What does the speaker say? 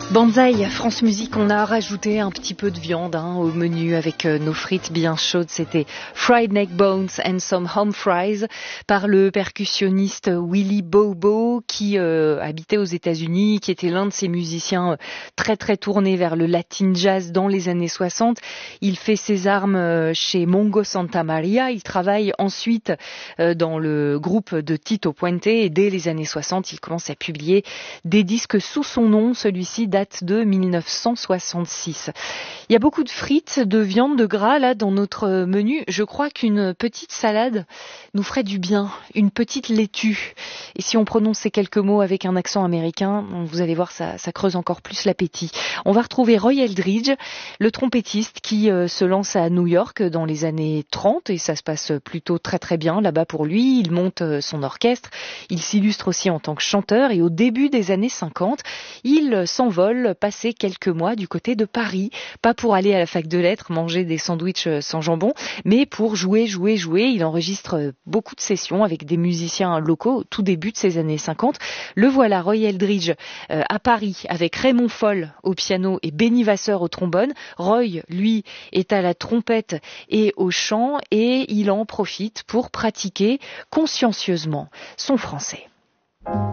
Banzai, France Musique, on a rajouté un petit peu de viande au menu avec nos frites bien chaudes. C'était Fried Neck Bones and Some Home Fries par le percussionniste Willie Bobo qui habitait aux États-Unis, qui était l'un de ces musiciens très très tournés vers le latin jazz dans les années 60. Il fait ses armes chez Mongo Santa Maria. Il travaille ensuite dans le groupe de Tito Puente et dès les années 60, il commence à publier des disques sous son nom. Celui-ci date de 1966. Il y a beaucoup de frites, de viande, de gras là dans notre menu. Je crois qu'une petite salade nous ferait du bien, une petite laitue. Et si on prononce ces quelques mots avec un accent américain, vous allez voir, ça creuse encore plus l'appétit. On va retrouver Roy Eldridge, le trompettiste qui se lance à New York dans les années 30 et ça se passe plutôt très très bien là-bas pour lui. Il monte son orchestre, il s'illustre aussi en tant que chanteur et au début des années 50, il s'envole passer quelques mois du côté de Paris, pas pour aller à la fac de lettres, manger des sandwichs sans jambon, mais pour jouer. Il enregistre beaucoup de sessions avec des musiciens locaux au tout début de ces années 50. Le voilà, Roy Eldridge, à Paris, avec Raymond Foll au piano et Benny Vasseur au trombone. Roy, lui, est à la trompette et au chant et il en profite pour pratiquer consciencieusement son français.